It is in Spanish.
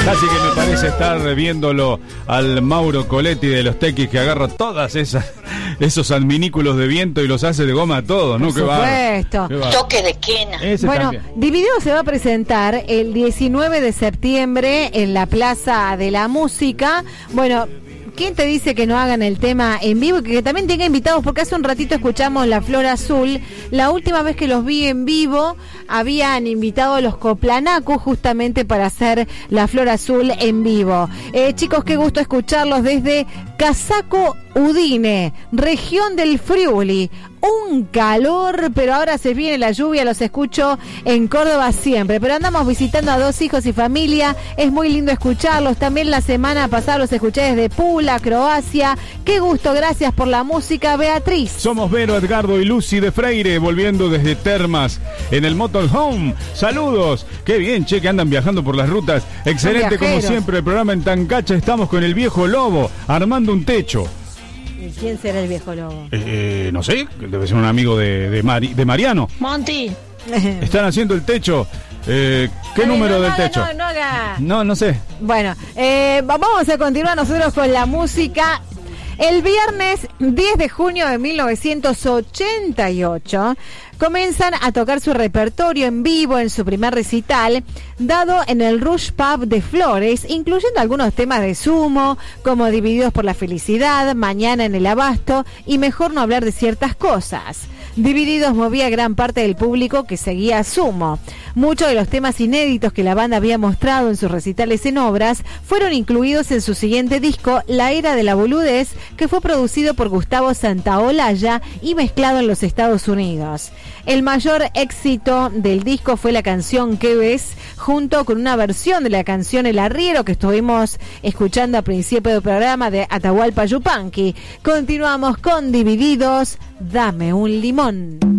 Casi que me parece estar viéndolo al Mauro Coletti de los Tequis, que agarra todas esos adminículos de viento y los hace de goma a todos, ¿no? Por supuesto. Toque de quena. Bueno, también. Divididos se va a presentar el 19 de septiembre en la Plaza de la Música. Bueno, ¿quién te dice que no hagan el tema en vivo y que también tenga invitados? Porque hace un ratito escuchamos La Flor Azul. La última vez que los vi en vivo habían invitado a los Coplanacus justamente para hacer La Flor Azul en vivo. Chicos, qué gusto escucharlos desde Casaco Udine, región del Friuli. Un calor, pero ahora se viene la lluvia, los escucho en Córdoba siempre, pero andamos visitando a 2 hijos y familia, es muy lindo escucharlos. También la semana pasada los escuché desde Pula, Croacia. Qué gusto, gracias por la música, Beatriz. Somos Vero, Edgardo y Lucy de Freire, volviendo desde Termas en el Motorhome. Saludos, qué bien, che, que andan viajando por las rutas. Excelente como siempre el programa en Tancacha. Estamos con el viejo Lobo armando un techo. ¿Quién será el viejo Lobo? No sé, debe ser un amigo de Mariano. Monty. Están haciendo el techo. ¿Qué número del techo? No sé. Bueno, vamos a continuar nosotros con la música. El viernes 10 de junio de 1988 comienzan a tocar su repertorio en vivo en su primer recital, dado en el Rush Pub de Flores, incluyendo algunos temas de Sumo, como Divididos por la Felicidad, Mañana en el Abasto y Mejor no hablar de ciertas cosas. Divididos movía gran parte del público que seguía a Sumo. Muchos de los temas inéditos que la banda había mostrado en sus recitales en obras fueron incluidos en su siguiente disco, La Era de la Boludez, que fue producido por Gustavo Santaolalla y mezclado en los Estados Unidos. El mayor éxito del disco fue la canción ¿Qué ves?, junto con una versión de la canción El Arriero que estuvimos escuchando a principio del programa de Atahualpa Yupanqui. Continuamos con Divididos, Dame un limón.